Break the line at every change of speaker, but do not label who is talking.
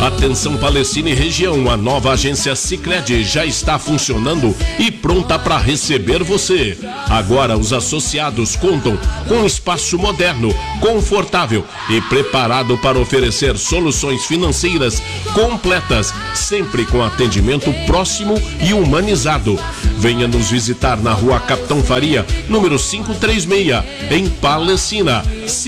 Atenção Palestina e região, a nova agência Sicredi já está funcionando e pronta para receber você. Agora os associados contam com um espaço moderno, confortável e preparado para oferecer soluções financeiras completas, sempre com atendimento próximo e humanizado. Venha nos visitar na Rua Capitão Faria, número 536, em Palestina.